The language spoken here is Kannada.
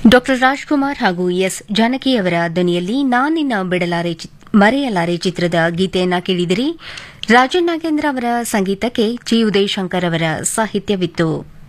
ಡಾಕ್ಟರ್ ರಾಜ್ಕುಮಾರ್ ಹಾಗೂ ಎಸ್ ಜಾನಕಿ ಅವರ ಧ್ವನಿಯಲ್ಲಿ ನಾನಿನ್ನ ಮರೆಯಲಾರೆ ಚಿತ್ರದ ಗೀತೆಯನ್ನ ಕೇಳಿದಿರಿ. ರಾಜನ್ ನಾಗೇಂದ್ರ ಅವರ ಸಂಗೀತಕ್ಕೆ ಜಿ ಉದಯಶಂಕರ್ ಅವರ ಸಾಹಿತ್ಯವಿತ್ತು.